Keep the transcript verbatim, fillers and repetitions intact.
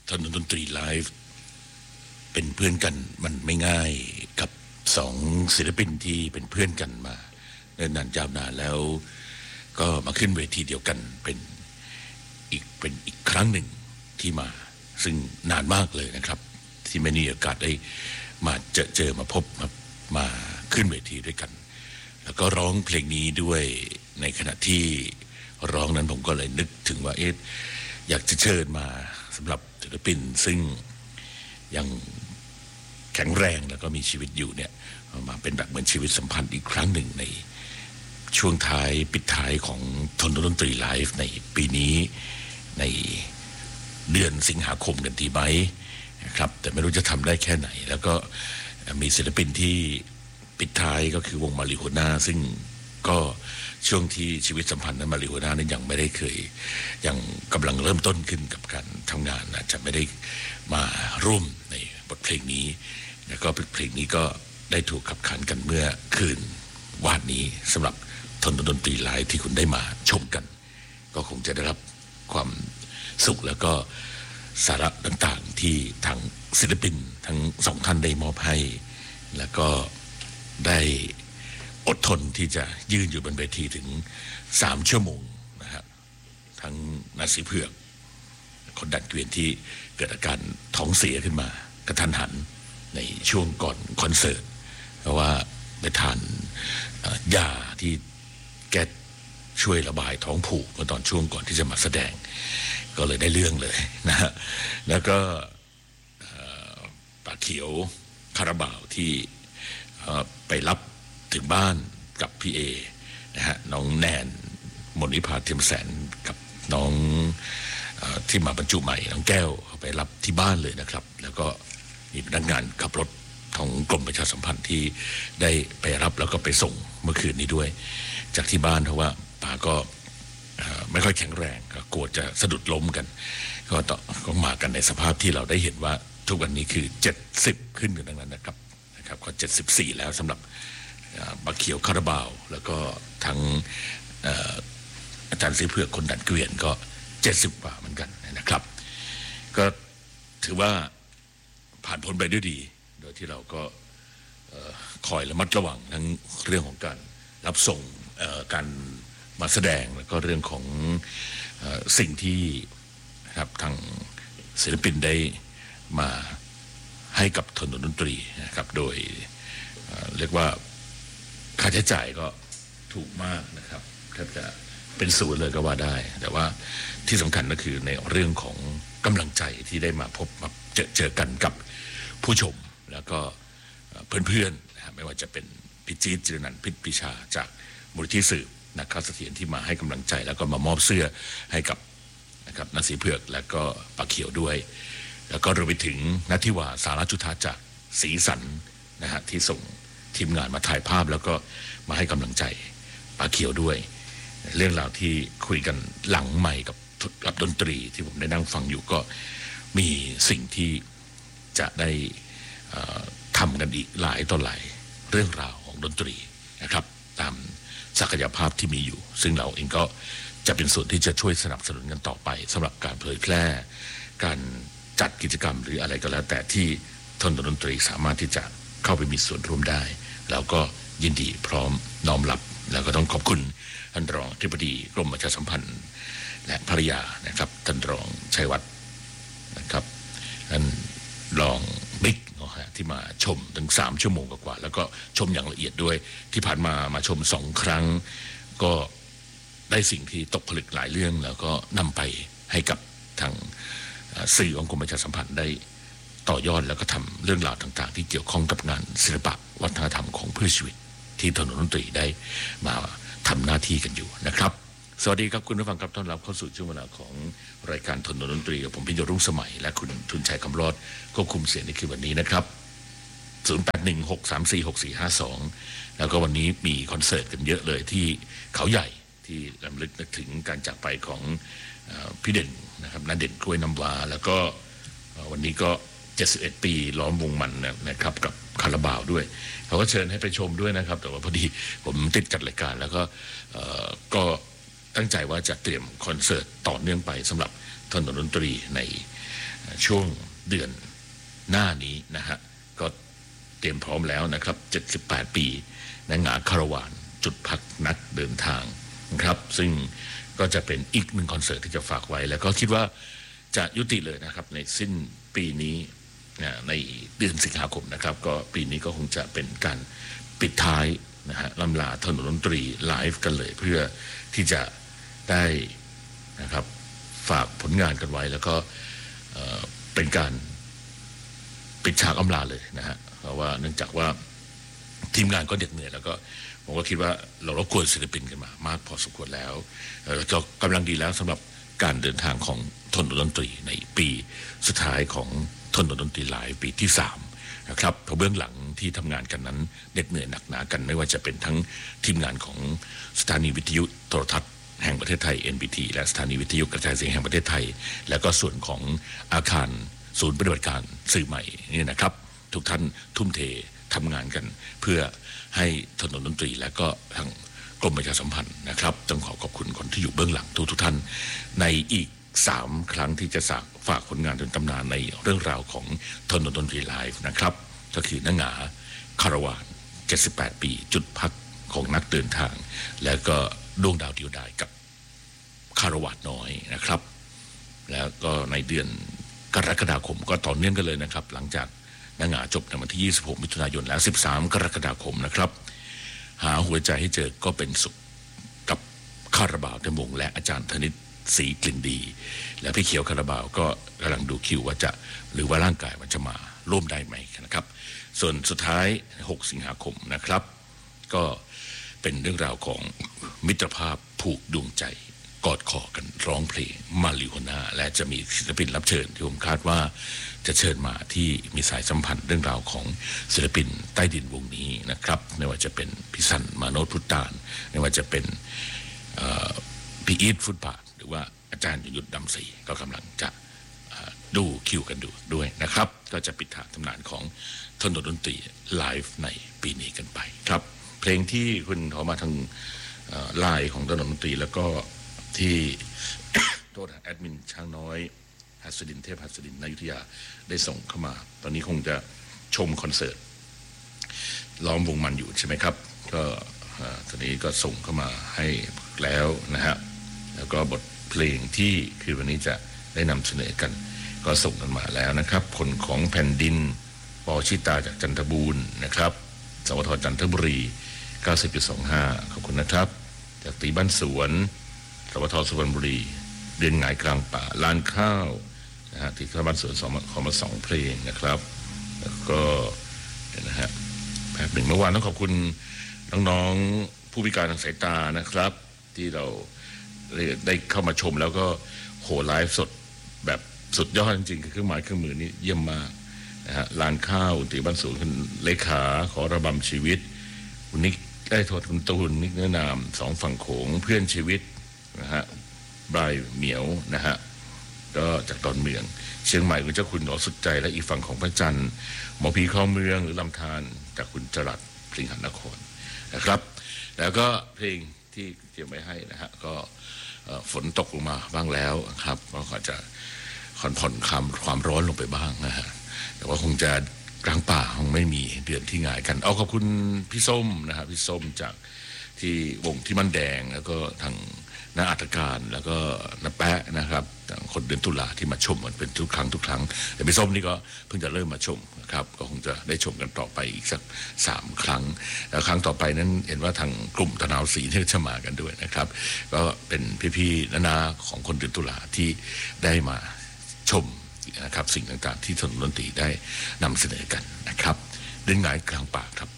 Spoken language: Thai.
ถนนดนตรีไลฟ์เป็นเพื่อนกันมันไม่ง่ายกับสองศิลปินที่เป็นเพื่อนกันมาเนิ่นนานยาวนานแล้วก็มาขึ้นเวทีเดียวกันเป็นอีกเป็นอีกครั้งหนึ่งที่มาซึ่งนานมากเลยนะครับที่ไม่มีโอกาสได้มาเจอเจอมาพบมามาขึ้นเวทีด้วยกันแล้วก็ร้องเพลงนี้ด้วยในขณะที่ร้องนั้นผมก็เลยนึกถึงว่าเอ๊ะอยากจะเชิญมาสำหรับศิลปินซึ่งยังแข็งแรงแล้วก็มีชีวิตอยู่เนี่ยมาเป็นแบบเหมือนชีวิตสัมพันธ์อีกครั้งหนึ่งในช่วงท้ายปิดท้ายของถนนดนตรีไลฟ์ในปีนี้ในเดือนสิงหาคมกันทีไหมนะครับแต่ไม่รู้จะทำได้แค่ไหนแล้วก็มีศิลปินที่ปิดท้ายก็คือวงมาริโฮน่าซึ่งก็ช่วงที่ชีวิตสัมพันธ์นั้นมาริโฮน่านั้นยังไม่ได้เคยยังกำลังเริ่มต้นขึ้นกับการทำงานอาจจะไม่ได้มาร่วมในบทเพลงนี้แล้วก็เพลงนี้ก็ได้ถูกขับขานกันเมื่อคืนวานนี้สำหรับถนนดนตรีไลฟ์ที่คุณได้มาชมกันก็คงจะได้รับความสุขแล้วก็สาระต่างๆที่ทางศิลปินทั้งสองท่านได้มอบให้แล้วก็ได้อดทนที่จะยืนอยู่บนเวทีถึงสามชั่วโมงนะครับทั้งนาสีเผือกคนดันเกวียนที่เกิดอาการท้องเสียขึ้นมากระทันหันในช่วงก่อนคอนเสิร์ตเพราะว่าไปทานยาที่แก้ช่วยระบายท้องผูกเมื่อตอนช่วงก่อนที่จะมาแสดงก็เลยได้เรื่องเลยนะฮะแล้วก็ปากเขียวคาราบาวที่ไปรับถึงบ้านกับพี่เอนะฮะน้องแนนมนวิภาเทียมแสนกับน้องที่มาบรรจุใหม่น้องแก้วไปรับที่บ้านเลยนะครับแล้วก็มีพนักงานขับรถของกรมประชาสัมพันธ์ที่ได้ไปรับแล้วก็ไปส่งเมื่อคืนนี้ด้วยจากที่บ้านเพราะว่าป้าก็ไม่ค่อยแข็งแรงก็กลัวจะสะดุดล้มกันก็ต้องก็มากันในสภาพที่เราได้เห็นว่าทุกวันนี้คือเจ็ดสิบขึ้นอยู่ดังนั้นนะครับนะครับก็เจ็ดสิบสี่แล้วสำหรับบักเขียวคาราบาวแล้วก็ทั้งอาจารย์สีเผือกคนดันเกวียนก็เจ็ดสิบกว่าเหมือนกันนะครับก็ถือว่าผ่านพ้นไปด้วยดีโดยที่เราก็คอยระมัดระวังทั้งเรื่องของการรับส่งการมาแสดงแล้วก็เรื่องของสิ่งที่ครับทางศิลปินได้มาให้กับถนนดนตรีนะครับโดยเรียกว่าค่าใช้จ่ายก็ถูกมากนะครับแทบจะเป็นศูนย์เลยก็ว่าได้แต่ว่าที่สำคัญก็คือในเรื่องของกำลังใจที่ได้มาพบมาเจอเจอกันกับผู้ชมแล้วก็เพื่อนๆนะครับไม่ว่าจะเป็นพิจิตรจิรนันท์พิษพิชาจากมูลนิธิสืบนักข่าวเสถียรที่มาให้กำลังใจแล้วก็มามอบเสื้อให้กับนะครับนาสีเผือกแล้วก็ปากเขียวด้วยแล้วก็รวมไปถึงนัทธิวาสารจุฑาจากสีสันนะฮะที่ส่งทีมงานมาถ่ายภาพแล้วก็มาให้กำลังใจปากเขียวด้วยเรื่องราวที่คุยกันหลังใหม่กับกับดนตรีที่ผมได้นั่งฟังอยู่ก็มีสิ่งที่จะได้ทำกันอีกหลายต่อหลายเรื่องราวของดนตรีนะครับตามศักยภาพที่มีอยู่ซึ่งเราเองก็จะเป็นส่วนที่จะช่วยสนับสนุนกันต่อไปสำหรับการเผยแพร่การจัดกิจกรรมหรืออะไรก็แล้วแต่ที่ถนนดนตรีสามารถที่จะเข้าไปมีส่วนร่วมได้เราก็ยินดีพร้อมน้อมรับแล้วก็ต้องขอบคุณท่านรองอธิบดีกรมประชาสัมพันธ์และภริยานะครับท่านรองชัยวัฒน์นะครับท่านรองบิ๊กที่มาชมถึงสามชั่วโมงกว่าแล้วก็ชมอย่างละเอียดด้วยที่ผ่านมามาชมสองครั้งก็ได้สิ่งที่ตกผลึกหลายเรื่องแล้วก็นำไปให้กับทางสื่อของกรมประชาสัมพันธ์ได้ต่อยอดแล้วก็ทำเรื่องราวต่างๆที่เกี่ยวข้องกับงานศิลปะวัฒนธรรมของเพื่อชีวิตที่ถนนดนตรีได้มาทำหน้าที่กันอยู่นะครับสวัสดีครับคุณผู้ฟังครับต้อนรับเข้าสู่ช่วงเวลาของรายการถนนดนตรีกับผมพิญโยรุ่งสมัยและคุณทุนชัยคำรอดควบคุมเสียงในคืนวันนี้นะครับศูนย์ แปด หนึ่ง หก สาม สี่ หก สี่ ห้า สองแล้วก็วันนี้มีคอนเสิร์ตกันเยอะเลยที่เขาใหญ่ที่รำลึกนึกถึงการจากไปของพี่เด่นนะครับณเด่นกล้วยน้ำว้าแล้วก็วันนี้ก็เจ็ดสิบเอ็ดปีล้อมวงมันนะครับกับคาราบาวด้วยเขาก็เชิญให้ไปชมด้วยนะครับแต่ว่าพอดีผมติดจัดรายการแล้วก็ก็ตั้งใจว่าจะเตรียมคอนเสิร์ตต่อเนื่องไปสำหรับถนนดนตรีในช่วงเดือนหน้านี้นะฮะก็เตรียมพร้อมแล้วนะครับเจ็ดสิบแปดปีนางหงาคาราวานจุดพักนักเดินทางนะครับซึ่งก็จะเป็นอีกหนึ่งคอนเสิร์ตที่จะฝากไว้แล้วก็คิดว่าจะยุติเลยนะครับในสิ้นปีนี้ในเดือนสิงหาคมนะครับก็ปีนี้ก็คงจะเป็นการปิดท้ายนะฮะลำลาถนนดนตรีไลฟ์กันเลยเพื่อที่จะได้นะครับฝากผลงานกันไว้แล้วก็เป็นการปิดฉากอำลาเลยนะฮะเพราะว่าเนื่องจากว่าทีมงานก็เหน็ดเหนื่อยแล้วก็ผมก็คิดว่าเรารบกวนศิลปินกันมามากพอสมควรแล้วเรากำลังดีแล้วสำหรับการเดินทางของถนนดนตรีในปีสุดท้ายของถนนดนตรีไลฟ์ปีที่สามนะครับเพราะเบื้องหลังที่ทำงานกันนั้นเหน็ดเหนื่อยหนักหนากันไม่ว่าจะเป็นทั้งทีมงานของสถานีวิทยุโทรทัศน์แห่งประเทศไทย เอ็น บี ที และสถานีวิทยุกระจายเสียงแห่งประเทศไทยและก็ส่วนของอาคารศูนย์ปฏิบัติการสื่อใหม่นี่นะครับทุกท่านทุ่มเททำงานกันเพื่อให้ถนนดนตรีและก็ทางกรมประชาสัมพันธ์นะครับต้องขอขอบคุณคนที่อยู่เบื้องหลังทุกทุกท่านในอีกสามครั้งที่จะฝากผลงานเป็นตำนานในเรื่องราวของถนนดนตรีไลฟ์นะครับก็คือนางหงาคาราวานเจ็ดสิบแปดปีจุดพักของนักเดินทางและก็ดวงดาวเดียวดายกับคาราวานน้อยนะครับแล้วก็ในเดือนกรกฎาคมก็ต่อเนื่องกันเลยนะครับหลังจากนางหงาจบในวันที่ยี่สิบหกมิถุนายนแล้วสิบสามกรกฎาคมนะครับหาหัวใจให้เจอก็เป็นสุขกับคาราบาวเต็มวงและอาจารย์ธนิตศรีกลิ่นดีและพี่เขียวคาราบาวก็กำลังดูคิวว่าจะหรือว่าร่างกายมันจะมาร่วมได้ไหมนะครับส่วนสุดท้ายหกสิงหาคมนะครับก็เป็นเรื่องราวของมิตรภาพผูกดวงใจกอดคอกันร้องเพลงมาริโอน่าและจะมีศิลปินรับเชิญที่ผมคาดว่าจะเชิญมาที่มีสายสัมพันธ์เรื่องราวของศิลปินใต้ดินวงนี้นะครับไม่ว่าจะเป็นพิสันมาโนพุทธานไม่ว่าจะเป็นพี่อีทฟุตบาทหรือว่าอาจารย์ยุทธดำศรีก็กำลังจะดูคิวกันดูด้วยนะครับก็จะปิดท้ายตำนานของถนนดนตรีไลฟ์ในปีนี้กันไปครับเพลงที่คุณขอมาทางไลน์ของถนนดนตรีแล้วก็ที่โทษแอดมินช้างน้อยหัสดินเทพหัสดินนายุทธยาได้ส่งเข้ามาตอนนี้คงจะชมคอนเสิร์ตล้อมวงมันอยู่ใช่ไหมครับก็ตอนนี้ก็ส่งเข้ามาให้แล้วนะฮะแล้วก็บทเพลงที่คือวันนี้จะได้นำเสนอกันก็ส่งกันมาแล้วนะครับผลของแผ่นดินปอชิตาจากจันทบูรณ์นะครับสวทจันทบุรี เก้าสิบจุดสองห้า ขอบคุณนะครับจากตีบ้านสวนสวทสุพรรณบุรีเดือนหงายกลางป่าลานข้าวนะฮะที่ข้าบ้านสวนสองขอมาสองเพลงนะครับแล้วก็นะฮะแป๊บหนึ่งเมื่อวานต้องขอบคุณน้องๆผู้พิการทางสายตานะครับที่เราได้เข้ามาชมแล้วก็โหไลฟ์สดแบบสุดยอดจริงๆคือเครื่องหมายเครื่องมือนี้เยี่ยมมากนะฮะลานข้าวตีบ้านสวนคุณเลขาขอระบำชีวิตคุณนิกได้โทษคุณตูนนิกเนื้อนามสองฝั่งโขงเพื่อนชีวิตนะฮะบรายเหมียวนะฮะก็จากดอนเมืองเชียงใหม่คุณเจ้าคุณหนอสุดใจและอีกฝั่งของพระจันทร์หมอผีคลองเมืองหรือลำธารจากคุณจรัสพลิงหันนครนะครับแล้วก็เพลงที่เตรียมไว้ให้นะฮะก็ฝนตกลงมาบ้างแล้วครับก็อาจจะผ่อนผ่อนความความร้อนลงไปบ้างนะฮะแต่ว่าคงจะกลางป่าคงไม่มีเดือนที่ง่ายกันเอาขอบคุณพี่ส้มนะฮะพี่ส้มจากที่วงที่มันแดงแล้วก็ทางนักอัตการแล้วก็นักแปะนะครับคนเดือนตุลาที่มาชมมันเป็นทุกครั้งทุกครั้งแต่พี่ส้มนี่ก็เพิ่งจะเริ่มมาชมนะครับก็คงจะได้ชมกันต่อไปอีกสักสามครั้งแล้วครั้งต่อไปนั้นเห็นว่าทางกลุ่มตะนาวศรีที่จะมากันด้วยนะครับก็เป็นพี่ๆนานาของคนเดือนตุลาที่ได้มาชมนะครับสิ่งต่างๆที่ถนนดนตรีได้นำเสนอกันนะครับเดินหงายกลางป่าครับ